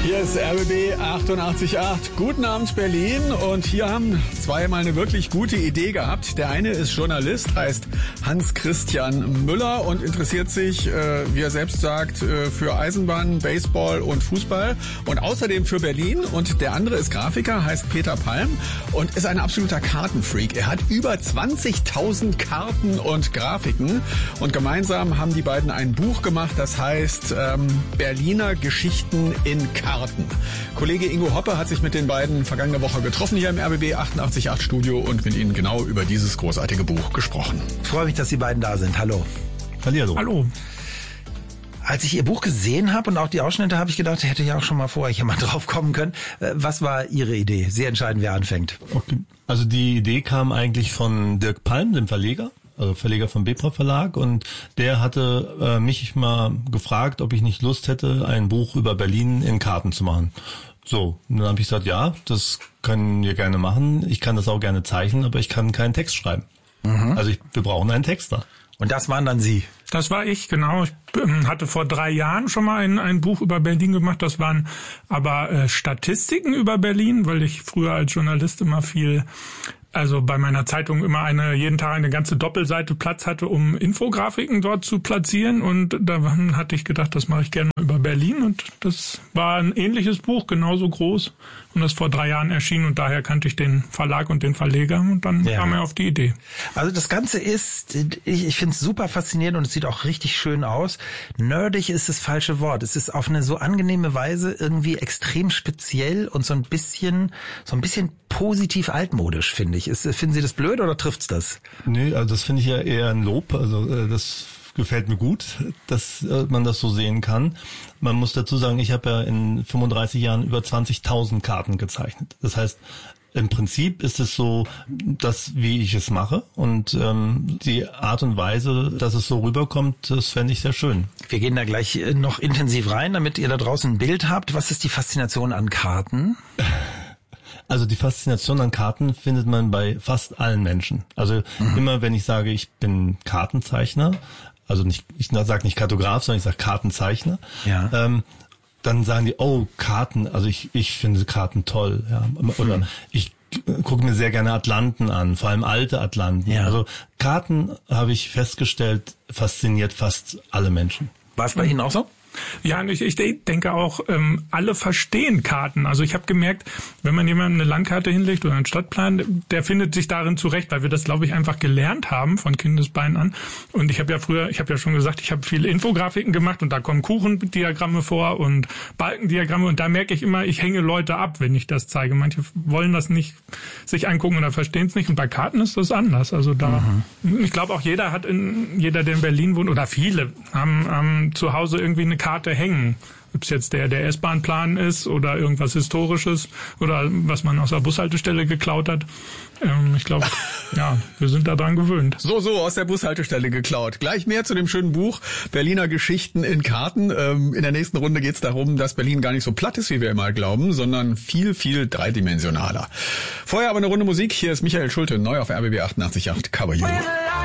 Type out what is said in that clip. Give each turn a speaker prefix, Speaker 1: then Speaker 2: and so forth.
Speaker 1: Hier ist RBB 88.8. Guten Abend Berlin, und hier haben zwei mal eine wirklich gute Idee gehabt. Der eine ist Journalist, heißt Hans-Christian Müller und interessiert sich, wie er selbst sagt, für Eisenbahn, Baseball und Fußball und außerdem für Berlin. Und der andere ist Grafiker, heißt Peter Palm und ist ein absoluter Kartenfreak. Er hat über 20.000 Karten und Grafiken und gemeinsam haben die beiden ein Buch gemacht, das heißt Berliner Geschichten in Karten. Kollege Ingo Hoppe hat sich mit den beiden vergangene Woche getroffen hier im RBB 88.8 Studio und mit ihnen genau über dieses großartige Buch gesprochen.
Speaker 2: Ich freue mich, dass Sie beiden da sind. Hallo.
Speaker 1: Hallihallo.
Speaker 2: Hallo. Als ich Ihr Buch gesehen habe und auch die Ausschnitte, habe ich gedacht, hätte ja auch schon mal vorher jemand drauf kommen können. Was war Ihre Idee? Sie entscheiden, wer anfängt.
Speaker 3: Okay. Also die Idee kam eigentlich von Dirk Palm, dem Verleger. Also Verleger vom Bebra Verlag, und der hatte mich mal gefragt, ob ich nicht Lust hätte, ein Buch über Berlin in Karten zu machen. So, und dann habe ich gesagt, ja, das können wir gerne machen. Ich kann das auch gerne zeichnen, aber ich kann keinen Text schreiben. Mhm. Also wir brauchen einen Texter.
Speaker 2: Und das waren dann Sie?
Speaker 4: Das war ich, genau. Ich hatte vor 3 Jahren schon mal ein Buch über Berlin gemacht. Das waren aber Statistiken über Berlin, weil ich früher als Journalist immer bei meiner Zeitung immer jeden Tag eine ganze Doppelseite Platz hatte, um Infografiken dort zu platzieren. Und da hatte ich gedacht, das mache ich gerne über Berlin. Und das war ein ähnliches Buch, genauso groß. Und das vor 3 Jahren erschienen. Und daher kannte ich den Verlag und den Verleger. Und dann kam er auf die Idee.
Speaker 2: Also das Ganze ist, ich finde es super faszinierend und es sieht auch richtig schön aus. Nerdig ist das falsche Wort. Es ist auf eine so angenehme Weise irgendwie extrem speziell und so ein bisschen positiv altmodisch, finde ich. Finden Sie das blöd oder trifft's das?
Speaker 3: Nee, also das finde ich ja eher ein Lob. Also das gefällt mir gut, dass man das so sehen kann. Man muss dazu sagen, ich habe ja in 35 Jahren über 20.000 Karten gezeichnet. Das heißt, im Prinzip ist es so, dass wie ich es mache, und die Art und Weise, dass es so rüberkommt, das fände ich sehr schön.
Speaker 2: Wir gehen da gleich noch intensiv rein, damit ihr da draußen ein Bild habt. Was ist die Faszination an Karten?
Speaker 3: Also die Faszination an Karten findet man bei fast allen Menschen. Also immer, wenn ich sage, ich bin Kartenzeichner, also ich sage nicht Kartograf, sondern ich sage Kartenzeichner, dann sagen die, oh, Karten, also ich finde Karten toll. Ja. Oder ich gucke mir sehr gerne Atlanten an, vor allem alte Atlanten. Ja. Also Karten, habe ich festgestellt, fasziniert fast alle Menschen.
Speaker 2: War es bei Ihnen auch so?
Speaker 4: Ja, und ich denke auch, alle verstehen Karten. Also ich habe gemerkt, wenn man jemandem eine Landkarte hinlegt oder einen Stadtplan, der findet sich darin zurecht, weil wir das, glaube ich, einfach gelernt haben von Kindesbeinen an. Und ich habe ja schon gesagt, ich habe viele Infografiken gemacht und da kommen Kuchendiagramme vor und Balkendiagramme, und da merke ich immer, ich hänge Leute ab, wenn ich das zeige. Manche wollen das nicht sich angucken oder verstehen es nicht, und bei Karten ist das anders. Also ich glaube auch jeder, der in Berlin wohnt, oder viele, haben zu Hause irgendwie eine Karte hängen. Ob es jetzt der S-Bahn-Plan ist oder irgendwas Historisches oder was man aus der Bushaltestelle geklaut hat. Ich glaube, wir sind daran gewöhnt.
Speaker 1: So, aus der Bushaltestelle geklaut. Gleich mehr zu dem schönen Buch Berliner Geschichten in Karten. In der nächsten Runde geht es darum, dass Berlin gar nicht so platt ist, wie wir immer glauben, sondern viel, viel dreidimensionaler. Vorher aber eine Runde Musik. Hier ist Michael Schulte, neu auf RBB 88.8 Cover You.